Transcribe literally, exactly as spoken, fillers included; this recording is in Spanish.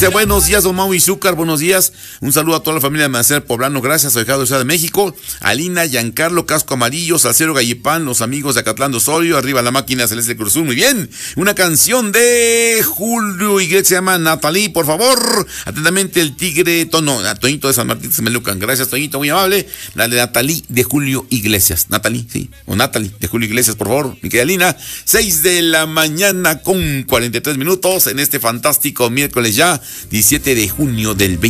Buenos días, don Mau Izúcar, buenos días. Un saludo a toda la familia de Macer Poblano, gracias, soy Ciudad de México. Alina, Giancarlo, Casco Amarillo, Salcero Gallipán, los amigos de Acatlán de Osorio, arriba la máquina Celeste Cruzul, muy bien. Una canción de Julio Iglesias, se llama Natalie, por favor. Atentamente, el Tigre Tono, a Toñito de San Martín de Melucan. Gracias, Toñito, muy amable. La de Natalie de Julio Iglesias. Natalie, sí, o Natalie de Julio Iglesias, por favor, mi querida Alina. seis de la mañana con cuarenta y tres minutos en este fantástico miércoles ya, diecisiete de junio del veinte.